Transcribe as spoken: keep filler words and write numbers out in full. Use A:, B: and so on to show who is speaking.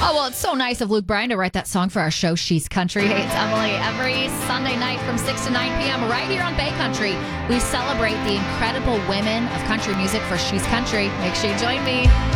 A: Oh, well, it's so nice of Luke Bryan to write that song for our show, She's Country. Hey, it's Emily. Every Sunday night from six to nine p.m. right here on Bay Country, we celebrate the incredible women of country music for She's Country. Make sure you join me.